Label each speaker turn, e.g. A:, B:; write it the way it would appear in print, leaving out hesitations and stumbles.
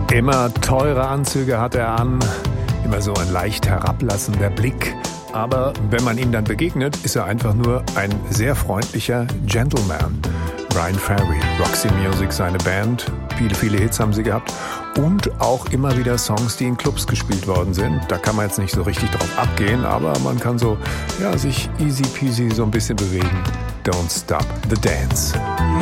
A: Immer teure Anzüge hat er an, immer so ein leicht herablassender Blick. Aber wenn man ihm dann begegnet, ist er einfach nur ein sehr freundlicher Gentleman. Bryan Ferry, Roxy Music, seine Band, viele Hits haben sie gehabt und auch immer wieder Songs, die in Clubs gespielt worden sind. Da kann man jetzt nicht so richtig drauf abgehen, aber man kann so, ja, sich easy peasy so ein bisschen bewegen. Don't stop the dance.